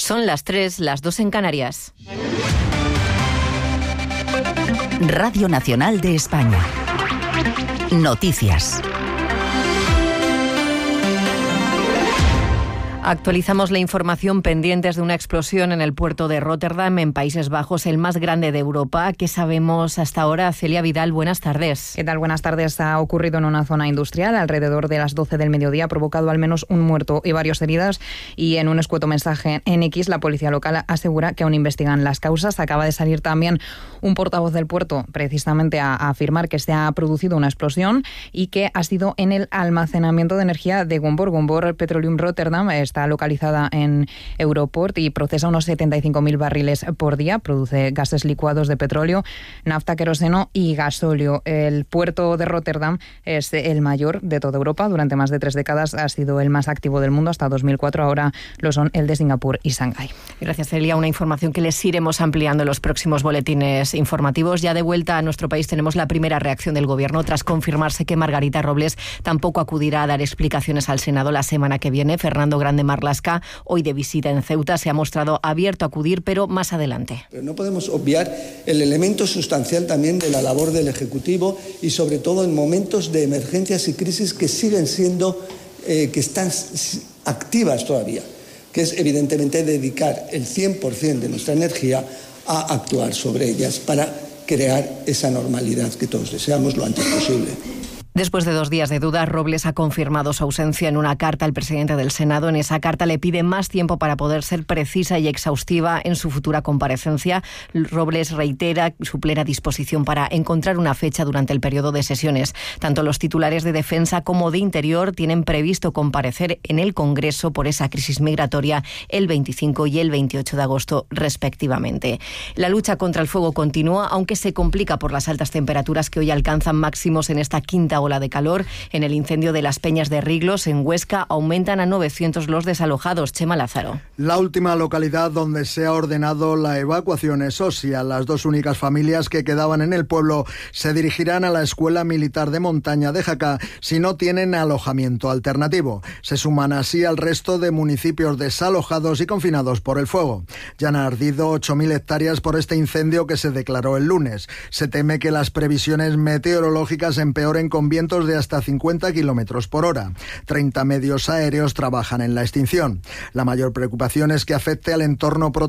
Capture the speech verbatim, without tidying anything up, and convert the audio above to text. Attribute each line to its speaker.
Speaker 1: Son las tres, las dos en Canarias.
Speaker 2: Radio Nacional de España. Noticias.
Speaker 1: Actualizamos la información pendientes de una explosión en el puerto de Róterdam, en Países Bajos, el más grande de Europa. ¿Qué sabemos hasta ahora? Celia Vidal, buenas tardes.
Speaker 3: ¿Qué tal? Buenas tardes. Ha ocurrido en una zona industrial alrededor de las doce del mediodía, ha provocado al menos un muerto y varios heridos. Y en un escueto mensaje en X, la policía local asegura que aún investigan las causas. Acaba de salir también un portavoz del puerto precisamente a, a afirmar que se ha producido una explosión y que ha sido en el almacenamiento de energía de Gunvor. Gunvor Petroleum Rotterdam está localizada en Europort y procesa unos setenta y cinco mil barriles por día. Produce gases licuados de petróleo, nafta, queroseno y gasóleo. El puerto de Róterdam es el mayor de toda Europa. Durante más de tres décadas ha sido el más activo del mundo. Hasta dos mil cuatro ahora lo son el de Singapur y Shanghái.
Speaker 1: Gracias, Celia. Una información que les iremos ampliando en los próximos boletines informativos. Ya de vuelta a nuestro país tenemos la primera reacción del Gobierno tras confirmarse que Margarita Robles tampoco acudirá a dar explicaciones al Senado la semana que viene. Fernando Grande Marlaska, hoy de visita en Ceuta, se ha mostrado abierto a acudir, pero más adelante.
Speaker 4: Pero no podemos obviar el elemento sustancial también de la labor del Ejecutivo y sobre todo en momentos de emergencias y crisis que siguen siendo, eh, que están activas todavía, que es evidentemente dedicar el cien por ciento de nuestra energía a actuar sobre ellas para crear esa normalidad que todos deseamos lo antes posible.
Speaker 1: Después de dos días de dudas, Robles ha confirmado su ausencia en una carta al presidente del Senado. En esa carta le pide más tiempo para poder ser precisa y exhaustiva en su futura comparecencia. Robles reitera su plena disposición para encontrar una fecha durante el periodo de sesiones. Tanto los titulares de Defensa como de Interior tienen previsto comparecer en el Congreso por esa crisis migratoria el veinticinco y el veintiocho de agosto, respectivamente. La lucha contra el fuego continúa, aunque se complica por las altas temperaturas que hoy alcanzan máximos en esta quinta ola de calor. En el incendio de las Peñas de Riglos, en Huesca, aumentan a novecientos los desalojados. Chema Lázaro.
Speaker 5: La última localidad donde se ha ordenado la evacuación es Osia. Las dos únicas familias que quedaban en el pueblo se dirigirán a la Escuela Militar de Montaña de Jaca si no tienen alojamiento alternativo. Se suman así al resto de municipios desalojados y confinados por el fuego. Ya han ardido ocho mil hectáreas por este incendio que se declaró el lunes. Se teme que las previsiones meteorológicas empeoren con vientos de hasta cincuenta kilómetros por hora. treinta medios aéreos trabajan en la extinción. La mayor preocupación es que afecte al entorno protegido